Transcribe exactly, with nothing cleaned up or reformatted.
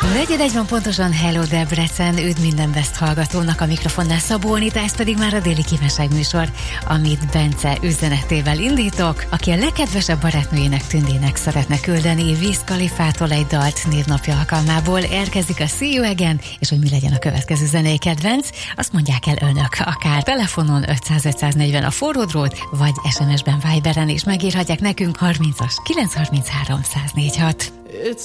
Negyed egy van pontosan, hello Debrecen, üdv minden Best hallgatónak, a mikrofonnál Szabó Anita, ez pedig már a déli kívánság műsor, amit Bence üzenetével indítok, aki a legkedvesebb barátnőjének, Tündének szeretne küldeni Wiz Khalifától egy dalt névnapja alkalmából. Érkezik a See You Again, és hogy mi legyen a következő zenei kedvenc, azt mondják el önök, akár telefonon ötszáz ötszáznegyven a forró drót, vagy es em es-ben, Viberen is megírhatják nekünk harmincas kilencszázharminchárom száznégyhat.